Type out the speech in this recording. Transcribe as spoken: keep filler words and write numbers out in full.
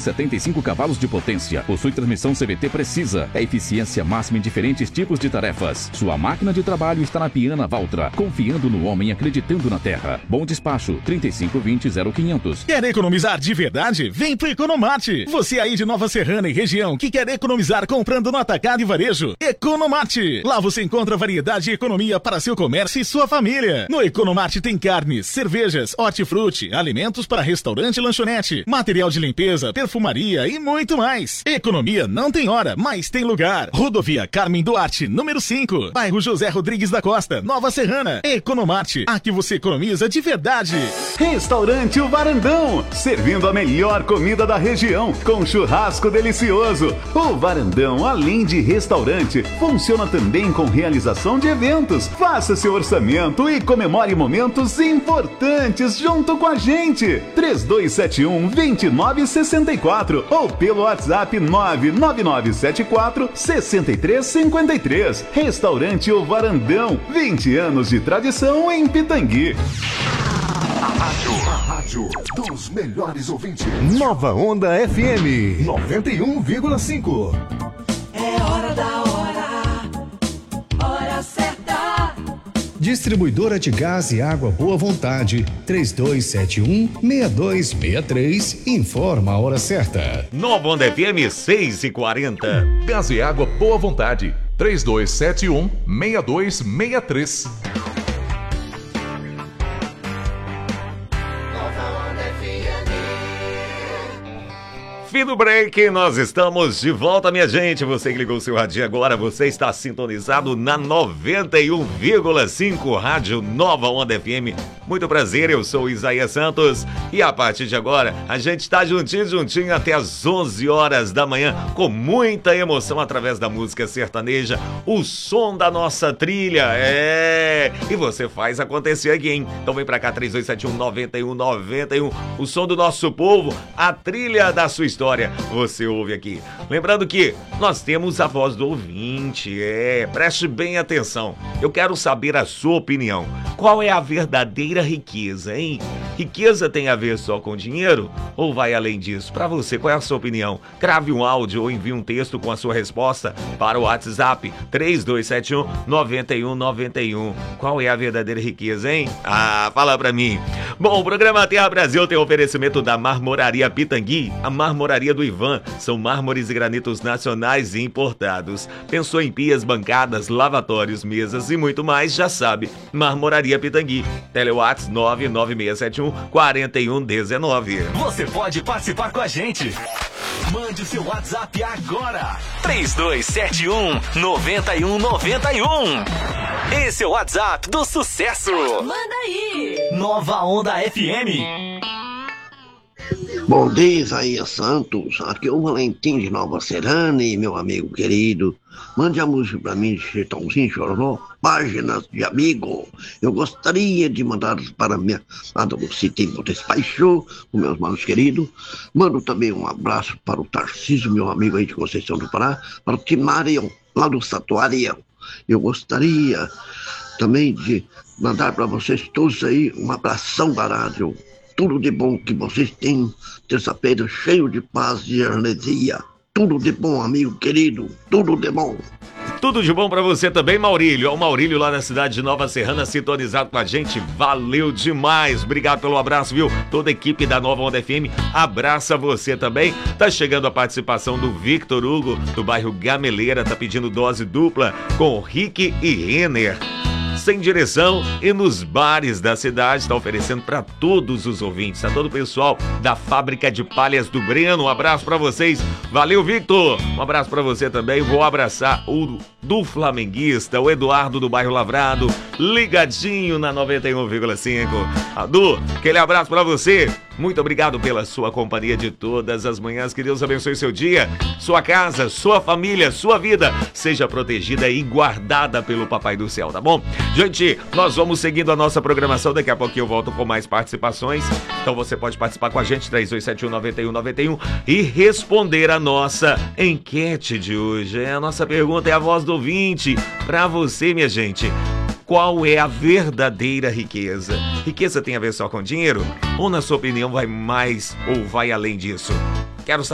setenta e cinco cavalos de potência. Possui transmissão C V T precisa. É eficiência máxima em diferentes tipos de tarefas. Sua máquina de trabalho está na Piana Valtra. Confiando no homem, acreditando na terra. Bom despacho, trinta e cinco vinte, zero quinhentos. Quer economizar de verdade? Vem pro Economate. Você aí de Nova Serrana e região que quer economizar comprando no atacado e varejo? Economate. Lá você encontra variedade e economia para seu comércio e sua família. No Economate tem carnes, cervejas, hortifruti, alimentos para restaurante e lanchonete, material de limpeza, perfumaria e muito mais. Economia não tem hora, mas tem lugar. Rodovia Carmen Duarte, número cinco, bairro José Rodrigues da Costa, Nova Serrana. Economate, aqui você economiza de verdade. Restaurante O Varandão, servindo a melhor comida da região, com churrasco delicioso. O Varandão, além de restaurante, funciona também com realização de eventos. Faça seu orçamento e comemore momentos importantes junto com a gente. três dois sete um, dois nove seis quatro ou pelo WhatsApp nove nove nove sete quatro, seis três cinco três. Restaurante O Varandão, vinte anos de tradição em Pitangui. A rádio, a rádio dos melhores ouvintes. Nova Onda F M noventa e um vírgula cinco. É hora da hora, hora certa. Distribuidora de gás e água Boa Vontade, três dois sete um, seis dois seis três, informa a hora certa. Nova Onda F M seis e quarenta. Gás e água Boa Vontade, três dois sete um, seis dois seis três. Fim do break, nós estamos de volta, minha gente. Você que ligou o seu radinho agora, você está sintonizado na noventa e um vírgula cinco Rádio Nova Onda F M. Muito prazer, eu sou o Isaías Santos e a partir de agora a gente está juntinho, juntinho até as onze horas da manhã com muita emoção através da música sertaneja, o som da nossa trilha, é... E você faz acontecer aqui, hein? Então vem pra cá, três dois sete um, nove um nove um, o som do nosso povo, a trilha da sua história. Você ouve aqui. Lembrando que nós temos a voz do ouvinte, é, preste bem atenção. Eu quero saber a sua opinião. Qual é a verdadeira riqueza, hein? Riqueza tem a ver só com dinheiro ou vai além disso? Para você, qual é a sua opinião? Grave um áudio ou envie um texto com a sua resposta para o WhatsApp três dois sete um, nove um nove um. Qual é a verdadeira riqueza, hein? Ah, fala pra mim. Bom, o programa Terra Brasil tem oferecimento da Marmoraria Pitangui, a Marmoraria do Ivan. São mármores e granitos nacionais e importados. Pensou em pias, bancadas, lavatórios, mesas e muito mais? Já sabe. Marmoraria Pitangui. Telewhats nove nove seis sete um, quatro um um nove. Você pode participar com a gente. Mande o seu WhatsApp agora. três dois sete um, nove um nove um. Esse é o WhatsApp do sucesso. Manda aí. Nova Onda F M. Bom dia, Isaías Santos. Aqui é o Valentim de Nova Serrana e meu amigo querido. Mande a música pra mim de Chitãozinho Chororó, Páginas de Amigo. Eu gostaria de mandar para minha amada Lucite Montespaixô, os meus manos queridos. Mando também um abraço para o Tarcísio, meu amigo aí de Conceição do Pará, para o Timarion, lá do Satuarião. Eu gostaria também de mandar para vocês todos aí um abração da rádio. Tudo de bom que vocês tenham, terça-feira cheio de paz e energia. Tudo de bom, amigo querido, tudo de bom. Tudo de bom pra você também, Maurílio. O Maurílio lá na cidade de Nova Serrana, sintonizado com a gente. Valeu demais. Obrigado pelo abraço, viu? Toda a equipe da Nova Onda F M abraça você também. Tá chegando a participação do Victor Hugo, do bairro Gameleira. Tá pedindo dose dupla com Rick e Renner. Sem direção e nos bares da cidade, está oferecendo para todos os ouvintes, a todo o pessoal da Fábrica de Palhas do Breno. Um abraço para vocês. Valeu, Victor. Um abraço para você também. Vou abraçar o do flamenguista, o Eduardo do bairro Lavrado, ligadinho na noventa e um vírgula cinco. Adu, aquele abraço para você. Muito obrigado pela sua companhia de todas as manhãs. Que Deus abençoe seu dia, sua casa, sua família, sua vida. Seja protegida e guardada pelo Papai do Céu, tá bom? Gente, nós vamos seguindo a nossa programação. Daqui a pouquinho eu volto com mais participações. Então você pode participar com a gente, três dois sete um, nove um nove um, e responder a nossa enquete de hoje. A nossa pergunta é a voz do ouvinte. Pra você, minha gente, qual é a verdadeira riqueza? Riqueza tem a ver só com dinheiro? Ou, na sua opinião, vai mais ou vai além disso? Quero saber.